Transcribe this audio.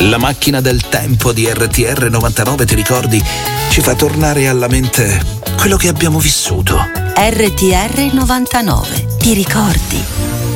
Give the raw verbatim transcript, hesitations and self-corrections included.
La macchina del tempo di R T R novantanove, ti ricordi? Ci fa tornare alla mente quello che abbiamo vissuto. R T R novantanove, ti ricordi?